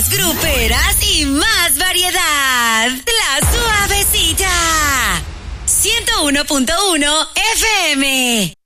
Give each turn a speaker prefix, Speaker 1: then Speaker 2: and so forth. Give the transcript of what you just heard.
Speaker 1: más gruperas y más variedad. La Suavecita. 101.1 FM.